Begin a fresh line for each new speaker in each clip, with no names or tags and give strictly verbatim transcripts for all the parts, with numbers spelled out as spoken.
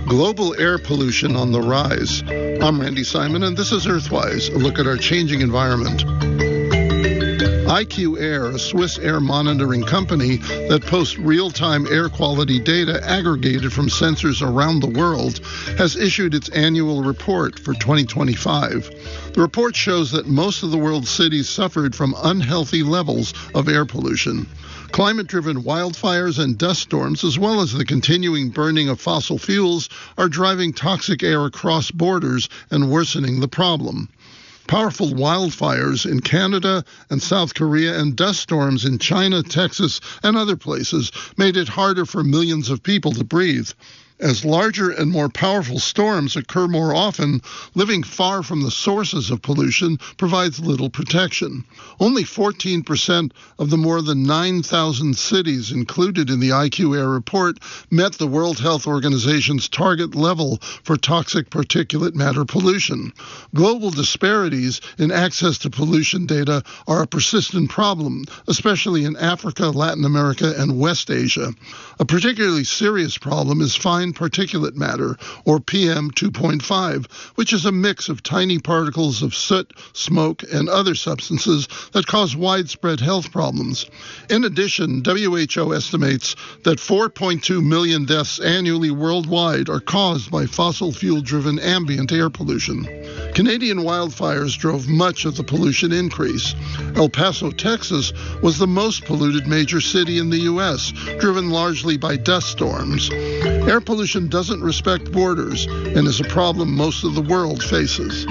Global air pollution on the rise. I'm Randy Simon, and this is Earthwise, a look at our changing environment. I Q Air, a Swiss air monitoring company that posts real-time air quality data aggregated from sensors around the world, has issued its annual report for twenty twenty-five. The report shows that most of the world's cities suffered from unhealthy levels of air pollution. Climate-driven wildfires and dust storms, as well as the continuing burning of fossil fuels, are driving toxic air across borders and worsening the problem. Powerful wildfires in Canada and South Korea and dust storms in China, Texas, and other places made it harder for millions of people to breathe. As larger and more powerful storms occur more often, living far from the sources of pollution provides little protection. Only fourteen percent of the more than nine thousand cities included in the I Q Air report met the World Health Organization's target level for toxic particulate matter pollution. Global disparities in access to pollution data are a persistent problem, especially in Africa, Latin America, and West Asia. A particularly serious problem is fine particulate matter, or P M two point five, which is a mix of tiny particles of soot, smoke, and other substances that cause widespread health problems. In addition, W H O estimates that four point two million deaths annually worldwide are caused by fossil fuel-driven ambient air pollution. Canadian wildfires drove much of the pollution increase. El Paso, Texas, was the most polluted major city in the U S, driven largely by dust storms. Air pollution doesn't respect borders and is a problem most of the world faces.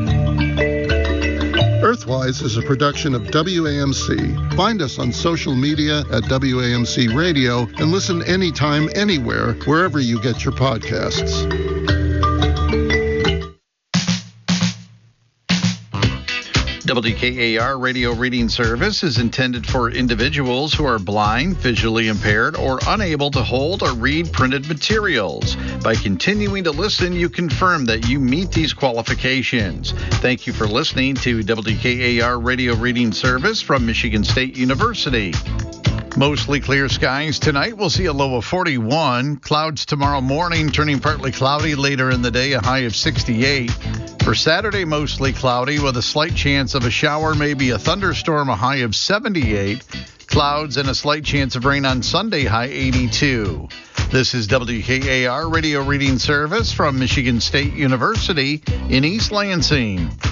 Earthwise is a production of W A M C. Find us on social media at W A M C Radio and listen anytime, anywhere, wherever you get your podcasts.
W K A R Radio Reading Service is intended for individuals who are blind, visually impaired, or unable to hold or read printed materials. By continuing to listen, you confirm that you meet these qualifications. Thank you for listening to W K A R Radio Reading Service from Michigan State University. Mostly clear skies tonight. We'll see a low of forty-one. Clouds tomorrow morning, turning partly cloudy later in the day, a high of sixty-eight. For Saturday, mostly cloudy with a slight chance of a shower, maybe a thunderstorm, a high of seventy-eight. Clouds and a slight chance of rain on Sunday, high eighty-two. This is W K A R Radio Reading Service from Michigan State University in East Lansing.